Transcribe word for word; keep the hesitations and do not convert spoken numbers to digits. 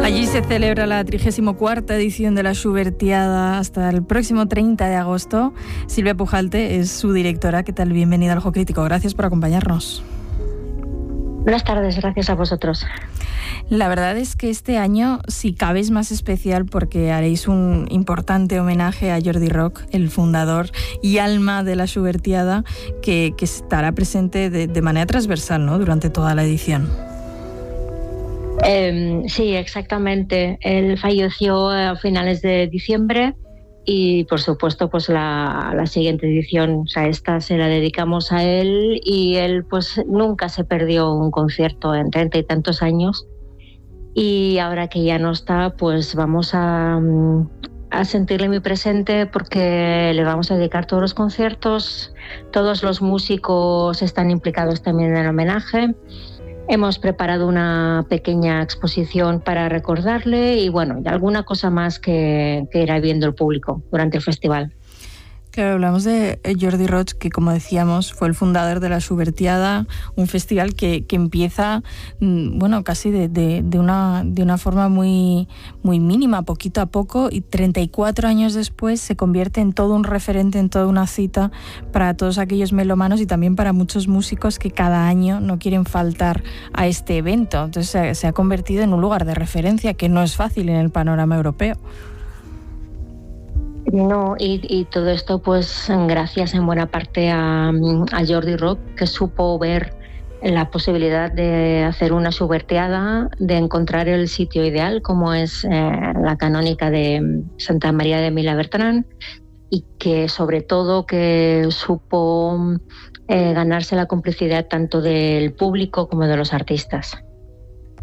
Allí se celebra la trigésima cuarta edición de la Schubertiada hasta el próximo treinta de agosto. Silvia Pujalte es su directora. ¿Qué tal? Bienvenida al Ojo Crítico. Gracias por acompañarnos. Buenas tardes, gracias a vosotros. La verdad es que este año, si cabe, es más especial porque haréis un importante homenaje a Jordi Rock, el fundador y alma de la Schubertiada, que, que estará presente de, de manera transversal, ¿no?, durante toda la edición. Eh, sí, exactamente. Él falleció a finales de diciembre y, por supuesto, pues la, la siguiente edición, o sea, esta se la dedicamos a él, y él pues nunca se perdió un concierto en treinta y tantos años. Y ahora que ya no está, pues vamos a, a sentirle muy presente, porque le vamos a dedicar todos los conciertos. Todos los músicos están implicados también en el homenaje. Hemos preparado una pequeña exposición para recordarle y, bueno, y alguna cosa más que, que irá viendo el público durante el festival. Claro, hablamos de Jordi Roig, que, como decíamos, fue el fundador de la Schubertiada, un festival que, que empieza, bueno, casi de, de, de, una, de una forma muy, muy mínima, poquito a poco, y treinta y cuatro años después se convierte en todo un referente, en toda una cita para todos aquellos melómanos y también para muchos músicos que cada año no quieren faltar a este evento. Entonces se, se ha convertido en un lugar de referencia que no es fácil en el panorama europeo. No, y, y todo esto pues gracias en buena parte a, a Jordi Roig, que supo ver la posibilidad de hacer una Schubertiada, de encontrar el sitio ideal, como es eh, la canónica de Santa María de Mila Bertran, y que sobre todo que supo eh, ganarse la complicidad tanto del público como de los artistas.